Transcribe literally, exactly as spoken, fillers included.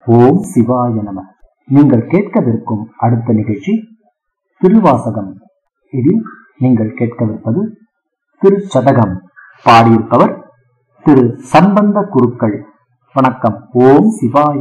ஓம் சிவாய நம. நீங்கள் கேட்கவிருக்கும் அடுத்த நிகழ்ச்சி திருவாசகம். இதில் நீங்கள் கேட்கவிருப்பது திருச்சதகம். பாடியிருப்பவர் திரு சம்பந்த குருக்கள். வணக்கம். ஓம் சிவாய